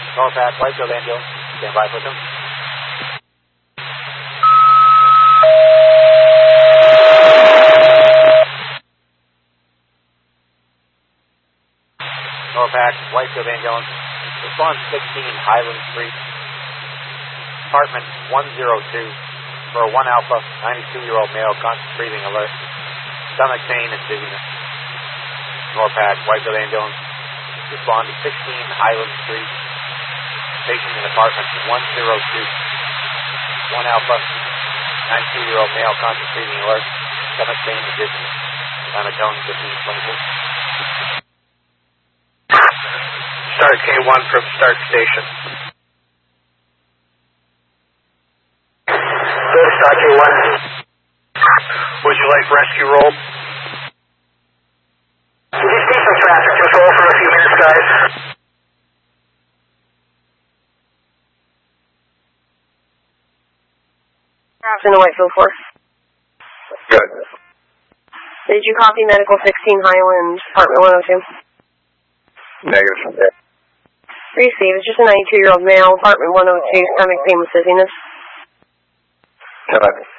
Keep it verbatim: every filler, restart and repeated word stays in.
Norpac, Whitefield ambulance. Stand by for them. Norpac, Whitefield ambulance. Respond sixteen Highland Street. Apartment one oh two. For a one Alpha, ninety-two-year-old male, conscious breathing alert. Stomach pain and dizziness. Norpac, Whitefield ambulance. Respond to sixteen Highland Street. Patient in apartment one oh two. one Alpha, ninety-two-year-old male, conscious breathing alert. Stomach pain and dizziness. Monotone fifteen twenty-two. Start K one from start station. Go to start K one. Would you like rescue roll? Would you see some traffic control for a few minutes, guys? In the Whitefield force. Good. Did you copy medical sixteen Highland, apartment one oh two? Negative. Receive. It's just a ninety-two-year-old male, apartment one oh two, stomach pain with dizziness. Ten.